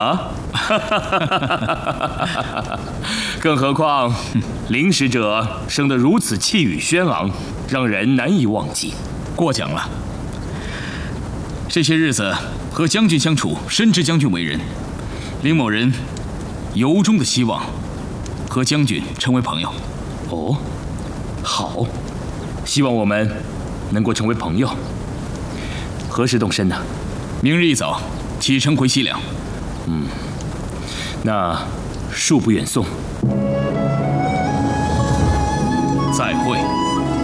啊，更何况灵使者生得如此气宇轩昂，让人难以忘记。 过奖了。这些日子和将军相处，深知将军为人，林某人由衷的希望和将军成为朋友。 哦，好，希望我们能够成为朋友。何时动身呢？ 明日一早启程回西凉。 那恕不远送。 再会。